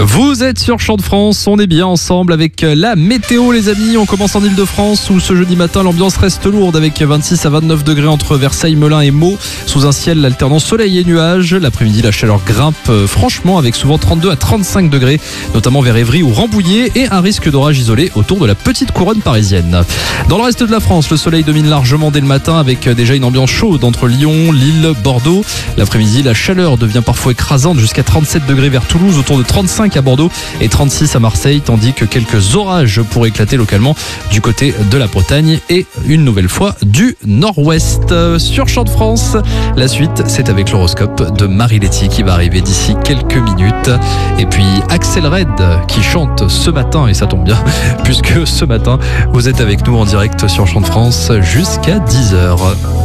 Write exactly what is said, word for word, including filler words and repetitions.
Vous êtes sur Champ de France, on est bien ensemble avec la météo les amis. On commence en Ile-de-France où ce jeudi matin l'ambiance reste lourde avec vingt-six à vingt-neuf degrés entre Versailles, Melun et Meaux, sous un ciel alternant soleil et nuages. L'après-midi la chaleur grimpe franchement avec souvent trente-deux à trente-cinq degrés, notamment vers Évry ou Rambouillet, et un risque d'orage isolé autour de la petite couronne parisienne. Dans le reste de la France, le soleil domine largement dès le matin avec déjà une ambiance chaude entre Lyon, Lille, Bordeaux. L'après-midi la chaleur devient parfois écrasante jusqu'à trente-sept degrés vers Toulouse, autour de trente-cinq à Bordeaux et trente-six à Marseille, tandis que quelques orages pourraient éclater localement du côté de la Bretagne et une nouvelle fois du nord-ouest. Sur Champ de France, la suite c'est avec l'horoscope de Marie Letty qui va arriver d'ici quelques minutes. Et puis Axel Red qui chante ce matin, et ça tombe bien puisque ce matin vous êtes avec nous en direct sur Champ de France jusqu'à dix heures.